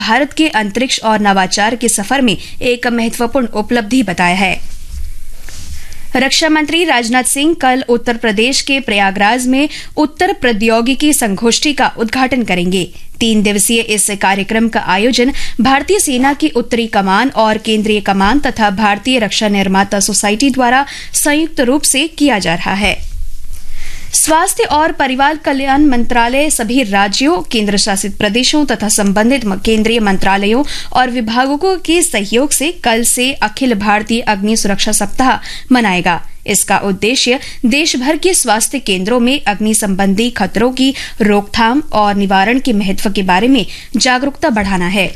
भारत के अंतरिक्ष और नवाचार के सफर में एक महत्वपूर्ण उपलब्धि बताया है। रक्षा मंत्री राजनाथ सिंह कल उत्तर प्रदेश के प्रयागराज में उत्तर प्रौद्योगिकी संगोष्ठी का उद्घाटन करेंगे। 3 दिवसीय इस कार्यक्रम का आयोजन भारतीय सेना की उत्तरी कमान और केंद्रीय कमान तथा भारतीय रक्षा निर्माता सोसाइटी द्वारा संयुक्त रूप से किया जा रहा है। स्वास्थ्य और परिवार कल्याण मंत्रालय सभी राज्यों, केंद्र शासित प्रदेशों तथा संबंधित केंद्रीय मंत्रालयों और विभागों के सहयोग से कल से अखिल भारतीय अग्नि सुरक्षा सप्ताह मनाएगा। इसका उद्देश्य देश भर के स्वास्थ्य केंद्रों में अग्नि संबंधी खतरों की रोकथाम और निवारण के महत्व के बारे में जागरूकता बढ़ाना है।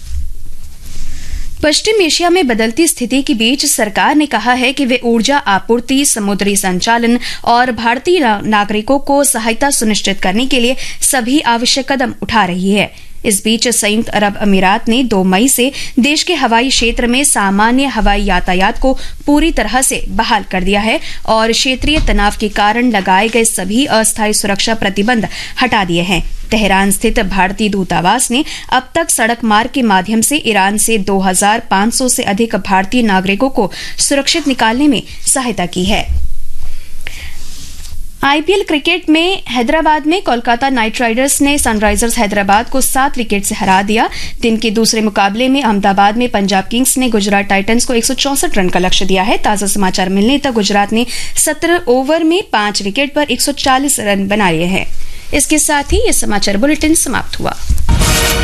पश्चिम एशिया में बदलती स्थिति के बीच सरकार ने कहा है कि वे ऊर्जा आपूर्ति, समुद्री संचालन और भारतीय नागरिकों को सहायता सुनिश्चित करने के लिए सभी आवश्यक कदम उठा रही है। इस बीच संयुक्त अरब अमीरात ने 2 मई से देश के हवाई क्षेत्र में सामान्य हवाई यातायात को पूरी तरह से बहाल कर दिया है और क्षेत्रीय तनाव के कारण लगाए गए सभी अस्थायी सुरक्षा प्रतिबंध हटा दिए हैं। तेहरान स्थित भारतीय दूतावास ने अब तक सड़क मार्ग के माध्यम से ईरान से 2500 से अधिक भारतीय नागरिकों को सुरक्षित निकालने में सहायता की है। आईपीएल क्रिकेट में हैदराबाद में कोलकाता नाइट राइडर्स ने सनराइजर्स हैदराबाद को 7 विकेट से हरा दिया। दिन के दूसरे मुकाबले में अहमदाबाद में पंजाब किंग्स ने गुजरात टाइटंस को 164 रन का लक्ष्य दिया है। ताजा समाचार मिलने तक गुजरात ने 17 ओवर में 5 विकेट पर 140 रन बना लिए हैं। इसके साथ ही यह समाचार बुलेटिन समाप्त हुआ।